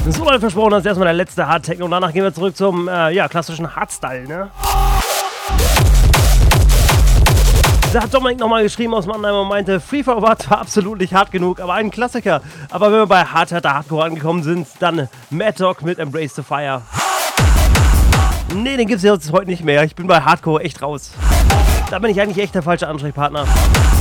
So weit versprochen, das ist erstmal der letzte Hard Techno und danach gehen wir zurück zum klassischen Hardstyle, ne? Da hat Dominik nochmal geschrieben aus Mannheim und meinte, Free for What war absolut nicht hart genug, aber ein Klassiker. Aber wenn wir bei Hardcore angekommen sind, dann Mad Dog mit Embrace the Fire. Nee, den gibt's jetzt heute nicht mehr. Ich bin bei Hardcore echt raus. Da bin ich eigentlich echt der falsche Ansprechpartner.